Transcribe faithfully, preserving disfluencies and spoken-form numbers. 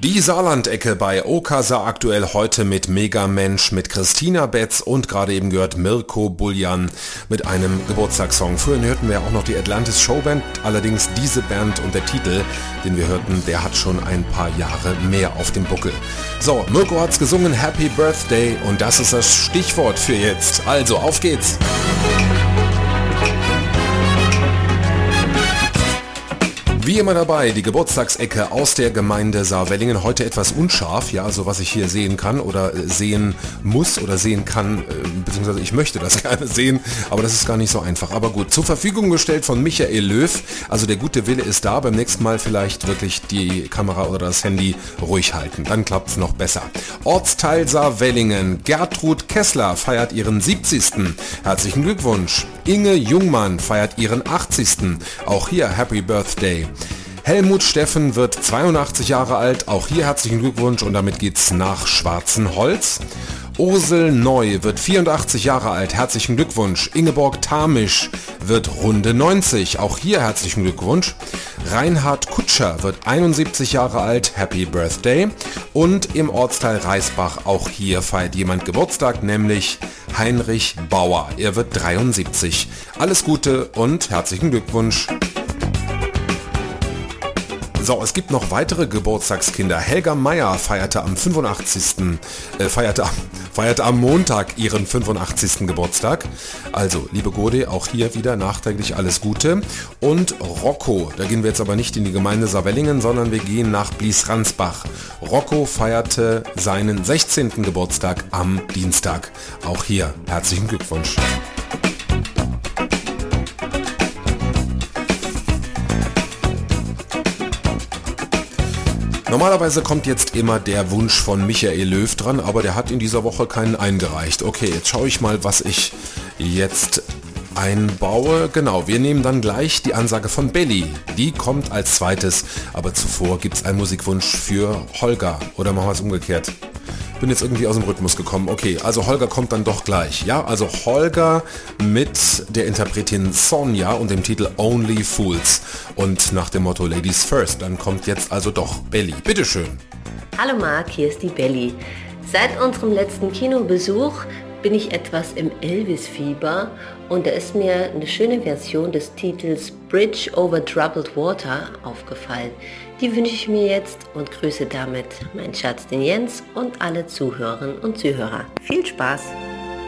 Die Saarland-Ecke bei Okasa aktuell heute mit Megamensch, mit Christina Betz und gerade eben gehört Mirko Buljan mit einem Geburtstagssong. Früher hörten wir auch noch die Atlantis Showband, allerdings diese Band und der Titel, den wir hörten, der hat schon ein paar Jahre mehr auf dem Buckel. So, Mirko hat's gesungen, Happy Birthday, und das ist das Stichwort für jetzt. Also, auf geht's! Wie immer dabei, die Geburtstagsecke aus der Gemeinde Saarwellingen. Heute etwas unscharf, ja, also was ich hier sehen kann oder sehen muss oder sehen kann, beziehungsweise ich möchte das gerne sehen, aber das ist gar nicht so einfach. Aber gut, zur Verfügung gestellt von Michael Löw, also der gute Wille ist da, beim nächsten Mal vielleicht wirklich die Kamera oder das Handy ruhig halten, dann klappt es noch besser. Ortsteil Saarwellingen, Gertrud Kessler feiert ihren siebzigsten Herzlichen Glückwunsch. Inge Jungmann feiert ihren achtzigsten Auch hier Happy Birthday. Helmut Steffen wird zweiundachtzig Jahre alt, auch hier herzlichen Glückwunsch, und damit geht's nach Schwarzenholz. Ursel Neu wird vierundachtzig Jahre alt, herzlichen Glückwunsch. Ingeborg Tamisch wird runde neunzig, auch hier herzlichen Glückwunsch. Reinhard Kutscher wird einundsiebzig Jahre alt, Happy Birthday. Und im Ortsteil Reisbach, auch hier feiert jemand Geburtstag, nämlich Heinrich Bauer. Er wird dreiundsiebzig. Alles Gute und herzlichen Glückwunsch. So, es gibt noch weitere Geburtstagskinder. Helga Meier feierte am fünfundachtzigsten Äh, feierte, feierte am Montag ihren fünfundachtzigsten Geburtstag. Also, liebe Gode, auch hier wieder nachträglich alles Gute. Und Rocco, da gehen wir jetzt aber nicht in die Gemeinde Saarwellingen, sondern wir gehen nach Blies-Ransbach. Rocco feierte seinen sechzehnten Geburtstag am Dienstag. Auch hier herzlichen Glückwunsch. Normalerweise kommt jetzt immer der Wunsch von Michael Löw dran, aber der hat in dieser Woche keinen eingereicht. Okay, jetzt schaue ich mal, was ich jetzt einbaue. Genau, wir nehmen dann gleich die Ansage von Belly. Die kommt als zweites, aber zuvor gibt es einen Musikwunsch für Holger. Oder machen wir es umgekehrt? Bin jetzt irgendwie aus dem Rhythmus gekommen. Okay, also Holger kommt dann doch gleich. Ja, also Holger mit der Interpretin Sonja und dem Titel Only Fools. Und nach dem Motto Ladies First, dann kommt jetzt also doch Belly. Bitteschön. Hallo Marc, hier ist die Belly. Seit unserem letzten Kinobesuch bin ich etwas im Elvis-Fieber und da ist mir eine schöne Version des Titels Bridge over Troubled Water aufgefallen. Die wünsche ich mir jetzt und grüße damit meinen Schatz den Jens und alle Zuhörerinnen und Zuhörer. Viel Spaß!